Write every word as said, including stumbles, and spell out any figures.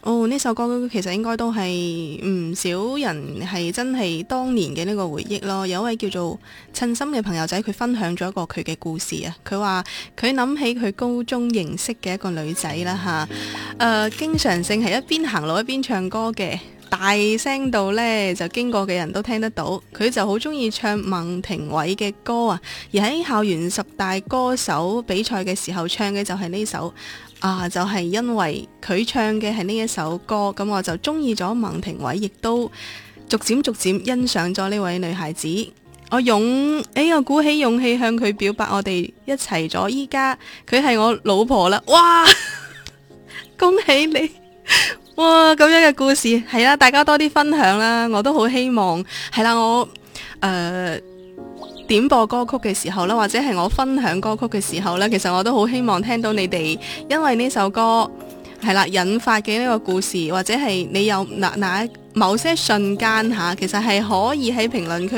哦，呢首歌其實應該都係唔少人係真係當年嘅呢個回憶咯。有一位叫做陳心嘅朋友仔，佢分享咗一個佢嘅故事啊。佢話佢諗起佢高中認識嘅一個女仔啦吓，誒、呃，經常性係一邊行路一邊唱歌嘅，大聲到呢就經過嘅人都聽得到。佢就好中意唱孟庭葦嘅歌啊，而喺校園十大歌手比賽嘅時候唱嘅就係呢首。啊，就係、是、因為佢唱嘅係呢一首歌，咁我就中意咗孟庭葦，亦都逐漸逐漸欣賞咗呢位女孩子。我勇，哎我鼓起勇氣向佢表白，我哋一齊咗，依家佢係我老婆啦！哇，恭喜你！哇，咁樣嘅故事係啦，大家多啲分享啦，我都好希望係啦，我誒。呃點播歌曲嘅時候啦，或者係我分享歌曲嘅時候呢，其實我都好希望聽到你哋因為呢首歌係啦引發嘅呢個故事，或者係你有哪哪某些瞬間吓，其實係可以喺評論區